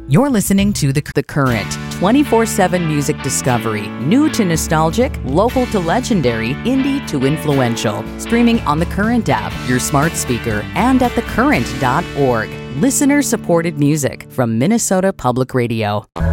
You're listening to The Current, 24/7 music discovery, new to nostalgic, local to legendary, indie to influential. Streaming on The Current app, your smart speaker, and at thecurrent.org. Listener-supported music from Minnesota Public Radio.